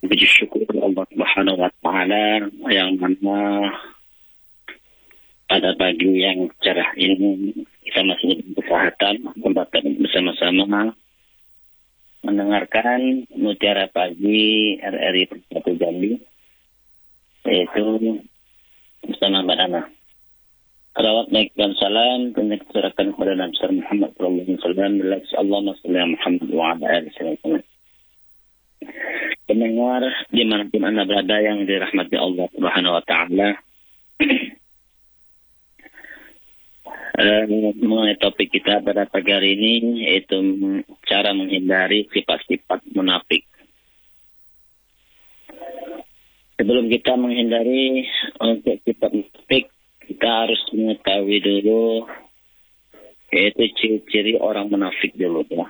Puji syukur Allah Subhanahu wa taala yang mana pada pagi yang cerah ini kita masih berkesehatan bersama-sama mendengarkan Mutiara Pagi RRI Persatu Jambi, yaitu bersama Mbak Nana. Salawat baik dan salam tentunya diserahkan kepada Nabi Muhammad sallallahu alaihi wasallam. Allahumma shalli ala Muhammad wa ala alihi wasallam. Pendengar dimanapun Anda berada yang dirahmati Allah Subhanahu wa taala. Mengenai topik kita pada pagi hari ini yaitu cara menghindari sifat-sifat munafik. Sebelum kita menghindari untuk sifat munafik, kita harus mengetahui dulu yaitu ciri-ciri orang munafik dulu ya.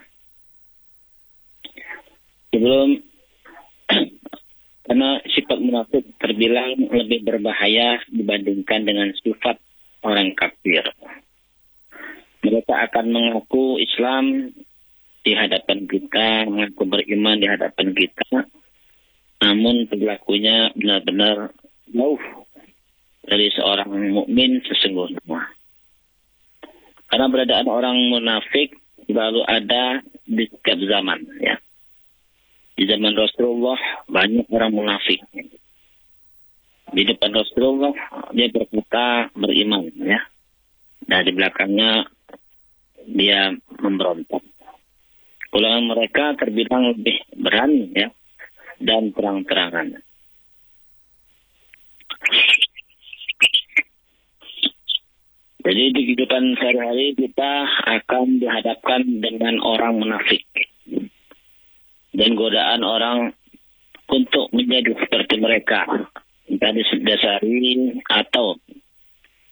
Karena sifat munafik terbilang lebih berbahaya dibandingkan dengan sifat orang kafir. Mereka akan mengaku Islam di hadapan kita, mengaku beriman di hadapan kita, namun perilakunya benar-benar jauh dari seorang mukmin sesungguhnya. Karena beradaan orang munafik selalu ada di setiap zaman ya. Di zaman Rasulullah banyak orang munafik. Di depan Rasulullah dia berkata beriman ya. Nah di belakangnya dia memberontak. Golongan mereka terbilang lebih berani ya dan terang-terangan. Jadi di kehidupan sehari-hari kita akan dihadapkan dengan orang munafik. Dan godaan orang untuk menjadi seperti mereka. Entah didasari atau